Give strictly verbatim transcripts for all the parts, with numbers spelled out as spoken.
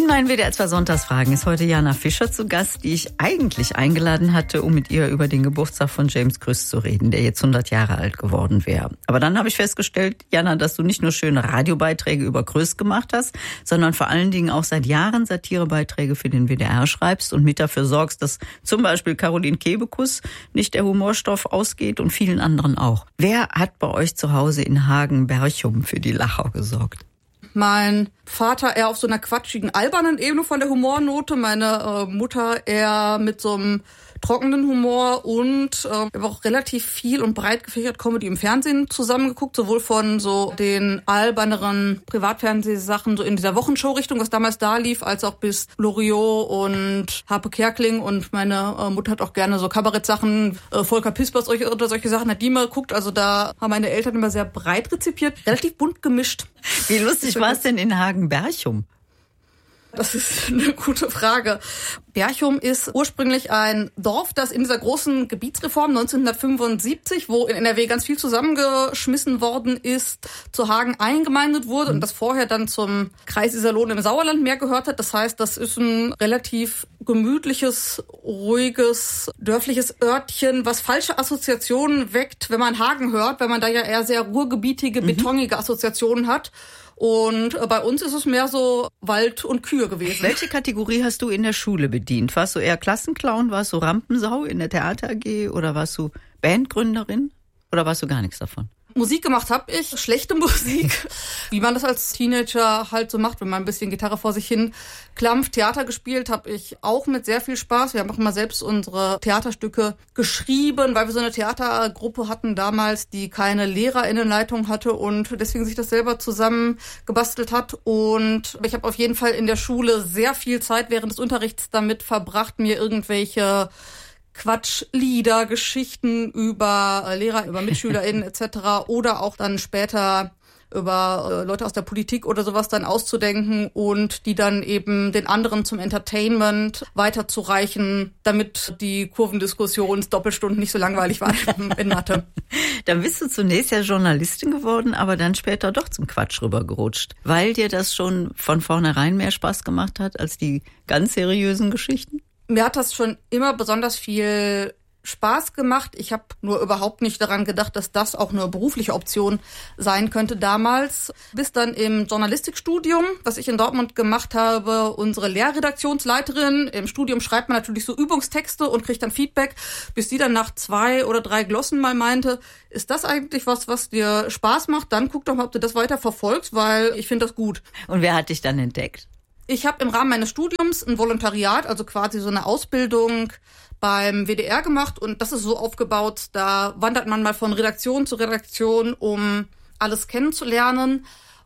In meinen W D R zwei Sonntagsfragen ist heute Jana Fischer zu Gast, die ich eigentlich eingeladen hatte, um mit ihr über den Geburtstag von James Krüss zu reden, der jetzt hundert Jahre alt geworden wäre. Aber dann habe ich festgestellt, Jana, dass du nicht nur schöne Radiobeiträge über Krüss gemacht hast, sondern vor allen Dingen auch seit Jahren Satirebeiträge für den W D R schreibst und mit dafür sorgst, dass zum Beispiel Caroline Kebekus nicht der Humorstoff ausgeht und vielen anderen auch. Wer hat bei euch zu Hause in Hagen-Berchum für die Lacher gesorgt? Mein Vater eher auf so einer quatschigen, albernen Ebene von der Humornote, meine äh, Mutter eher mit so einem trockenen Humor und äh, habe auch relativ viel und breit gefächert Comedy im Fernsehen zusammengeguckt, sowohl von so den alberneren Privatfernsehsachen so in dieser Wochenshow-Richtung, was damals da lief, als auch bis Loriot und Harpe Kerkeling, und meine äh, Mutter hat auch gerne so Kabarettsachen, äh, Volker Pispers oder solche Sachen hat die mal geguckt, also da haben meine Eltern immer sehr breit rezipiert, relativ bunt gemischt. Wie lustig war es denn in Hagen-Berchum? Das ist eine gute Frage. Berchum ist ursprünglich ein Dorf, das in dieser großen Gebietsreform neunzehnhundertfünfundsiebzig, wo in N R W ganz viel zusammengeschmissen worden ist, zu Hagen eingemeindet wurde und das vorher dann zum Kreis Iserlohn im Sauerland mehr gehört hat. Das heißt, das ist ein relativ gemütliches, ruhiges, dörfliches Örtchen, was falsche Assoziationen weckt, wenn man Hagen hört, weil man da ja eher sehr ruhrgebietige, betonige Assoziationen hat. Und bei uns ist es mehr so Wald und Kühe gewesen. Welche Kategorie hast du in der Schule bedient? Warst du eher Klassenclown, warst du Rampensau in der Theater A G oder warst du Bandgründerin oder warst du gar nichts davon? Musik gemacht habe ich, schlechte Musik, wie man das als Teenager halt so macht, wenn man ein bisschen Gitarre vor sich hin klampft. Theater gespielt habe ich auch mit sehr viel Spaß. Wir haben auch immer selbst unsere Theaterstücke geschrieben, weil wir so eine Theatergruppe hatten damals, die keine Lehrerinnenleitung hatte und deswegen sich das selber zusammengebastelt hat. Und ich habe auf jeden Fall in der Schule sehr viel Zeit während des Unterrichts damit verbracht, mir irgendwelche Quatschlieder, Geschichten über äh, Lehrer, über MitschülerInnen et cetera oder auch dann später über äh, Leute aus der Politik oder sowas dann auszudenken und die dann eben den anderen zum Entertainment weiterzureichen, damit die Kurvendiskussions-Doppelstunden nicht so langweilig waren in Mathe. Dann bist du zunächst ja Journalistin geworden, aber dann später doch zum Quatsch rübergerutscht, weil dir das schon von vornherein mehr Spaß gemacht hat als die ganz seriösen Geschichten? Mir hat das schon immer besonders viel Spaß gemacht. Ich habe nur überhaupt nicht daran gedacht, dass das auch eine berufliche Option sein könnte damals. Bis dann im Journalistikstudium, was ich in Dortmund gemacht habe, unsere Lehrredaktionsleiterin, im Studium schreibt man natürlich so Übungstexte und kriegt dann Feedback, bis sie dann nach zwei oder drei Glossen mal meinte, ist das eigentlich was, was dir Spaß macht? Dann guck doch mal, ob du das weiter verfolgst, weil ich finde das gut. Und wer hat dich dann entdeckt? Ich habe im Rahmen meines Studiums ein Volontariat, also quasi so eine Ausbildung beim W D R gemacht und das ist so aufgebaut, da wandert man mal von Redaktion zu Redaktion, um alles kennenzulernen.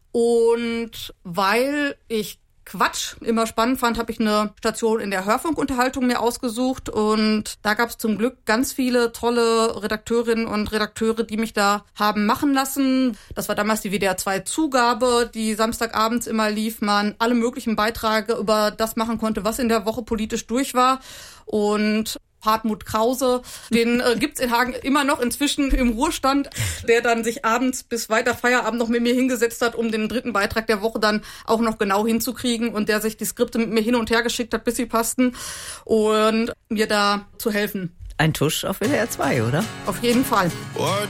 Und weil ich Quatsch immer spannend fand, habe ich eine Station in der Hörfunkunterhaltung mir ausgesucht und da gab es zum Glück ganz viele tolle Redakteurinnen und Redakteure, die mich da haben machen lassen. Das war damals die W D R zwei Zugabe, die samstagabends immer lief, man alle möglichen Beiträge über das machen konnte, was in der Woche politisch durch war. Und Hartmut Krause, den äh, gibt's in Hagen immer noch inzwischen im Ruhestand, der dann sich abends bis weiter Feierabend noch mit mir hingesetzt hat, um den dritten Beitrag der Woche dann auch noch genau hinzukriegen und der sich die Skripte mit mir hin und her geschickt hat, bis sie passten und mir da zu helfen. Ein Tusch auf W D R zwei, oder? Auf jeden Fall. What